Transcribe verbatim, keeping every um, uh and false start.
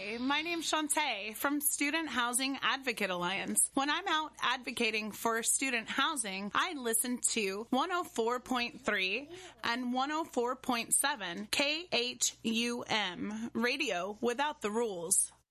Hi, my name's Shantae from Student Housing Advocate Alliance. When I'm out advocating for student housing, I listen to one oh four point three and one oh four point seven K H U M, Radio Without the Rules.